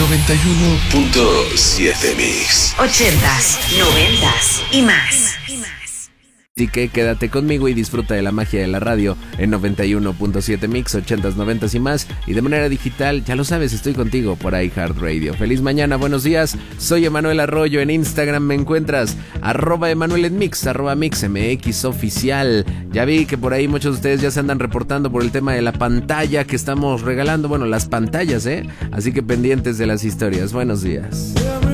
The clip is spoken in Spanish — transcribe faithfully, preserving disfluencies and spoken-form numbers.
noventa y uno punto siete Mix. Ochentas, noventas y más. Así que quédate conmigo y disfruta de la magia de la radio en noventa y uno punto siete Mix, ochentas, noventas y más. Y de manera digital, ya lo sabes, estoy contigo por iHeartRadio. Feliz mañana, buenos días. Soy Emanuel Arroyo. En Instagram me encuentras arroba Emanuel en Mix, arroba Mix M X oficial. Ya vi que por ahí muchos de ustedes ya se andan reportando por el tema de la pantalla que estamos regalando. Bueno, las pantallas, ¿eh? Así que pendientes de las historias. Buenos días.